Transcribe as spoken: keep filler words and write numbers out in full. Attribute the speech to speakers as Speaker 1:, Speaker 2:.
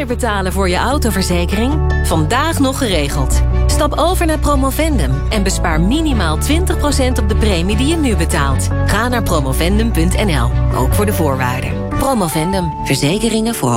Speaker 1: minder betalen voor je autoverzekering? Vandaag nog geregeld. Stap over naar Promovendum en bespaar minimaal twintig procent op de premie die je nu betaalt. Ga naar promovendum punt n l, ook voor de voorwaarden. Promovendum, verzekeringen voor